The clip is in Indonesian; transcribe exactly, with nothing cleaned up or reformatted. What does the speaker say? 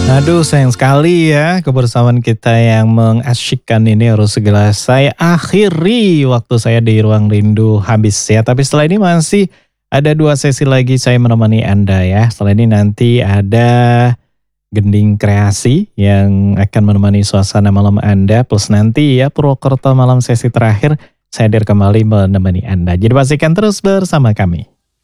Aduh sayang sekali ya kebersamaan kita yang mengasyikkan ini harus segera saya akhiri. Waktu saya di Ruang Rindu habis ya. Tapi setelah ini masih ada dua sesi lagi saya menemani Anda ya. Setelah ini nanti ada Gending Kreasi yang akan menemani suasana malam Anda. Plus nanti ya Purwokerto malam sesi terakhir saya hadir kembali menemani Anda. Jadi pastikan terus bersama kami.